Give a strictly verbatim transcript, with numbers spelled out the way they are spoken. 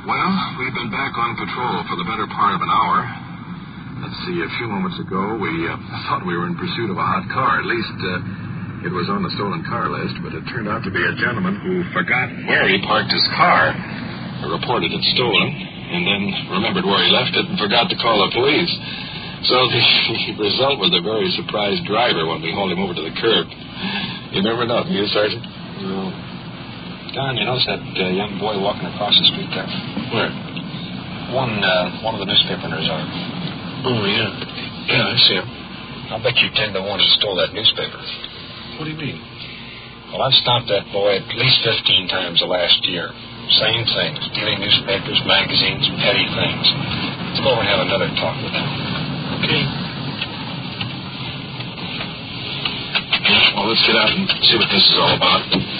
Well, we've been back on patrol for the better part of an hour. Let's see, a few moments ago, we uh, thought we were in pursuit of a hot car. At least, uh, it was on the stolen car list, but it turned out to be a gentleman who forgot where he parked his car, reported it stolen, and then remembered where he left it and forgot to call the police. So the, the result was a very surprised driver when we hauled him over to the curb. You remember nothing, you, Sergeant? No. Don, you notice that uh, young boy walking across the street there? Where? One uh, one of the newspaper runners are. Oh, yeah. Yeah, I see him. I'll bet you ten to one he stole that newspaper. What do you mean? Well, I've stopped that boy at least fifteen times the last year. Same thing. Stealing newspapers, magazines, petty things. Let's go over and have another talk with him. Okay. Well, let's get out and see what this is all about.